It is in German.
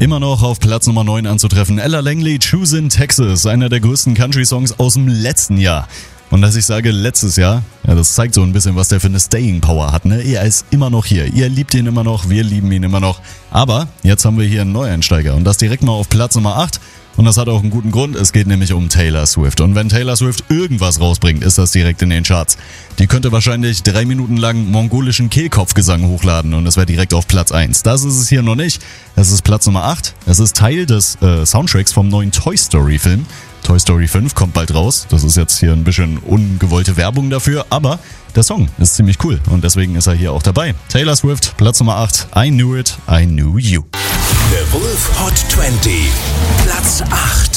Immer noch auf Platz Nummer 9 anzutreffen. Ella Langley, Choosin' Texas, einer der größten Country-Songs aus dem letzten Jahr. Und dass ich sage letztes Jahr, ja, das zeigt so ein bisschen, was der für eine Staying Power hat, ne? Er ist immer noch hier. Ihr liebt ihn immer noch, wir lieben ihn immer noch. Aber jetzt haben wir hier einen Neueinsteiger und das direkt mal auf Platz Nummer 8. Und das hat auch einen guten Grund, es geht nämlich um Taylor Swift. Und wenn Taylor Swift irgendwas rausbringt, ist das direkt in den Charts. Die könnte wahrscheinlich 3 Minuten lang mongolischen Kehlkopfgesang hochladen und es wäre direkt auf Platz 1. Das ist es hier noch nicht. Es ist Platz Nummer 8. Es ist Teil des Soundtracks vom neuen Toy Story Film. Toy Story 5 kommt bald raus. Das ist jetzt hier ein bisschen ungewollte Werbung dafür, aber der Song ist ziemlich cool und deswegen ist er hier auch dabei. Taylor Swift, Platz Nummer 8. I Knew It, I Knew You. The Wolf Hot 20, Platz 8.